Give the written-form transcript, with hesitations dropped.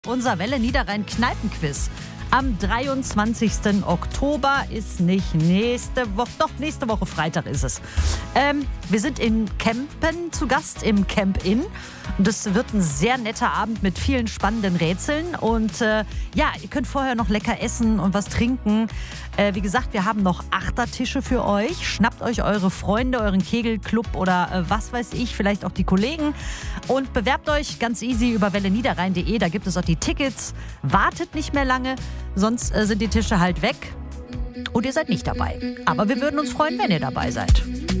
Unser Welle Niederrhein Kneipenquiz. Am 23. Oktober ist nicht nächste Woche, doch nächste Woche Freitag ist es. Wir sind in Kempen zu Gast, im Camp Inn. Und das wird ein sehr netter Abend mit vielen spannenden Rätseln. Und ihr könnt vorher noch lecker essen und was trinken. Wie gesagt, wir haben noch Achtertische für euch. Schnappt euch eure Freunde, euren Kegelclub oder was weiß ich, vielleicht auch die Kollegen. Und bewerbt euch ganz easy über welleniederrhein.de. Da gibt es auch die Tickets. Wartet nicht mehr lange, sonst sind die Tische halt weg. Und ihr seid nicht dabei. Aber wir würden uns freuen, wenn ihr dabei seid.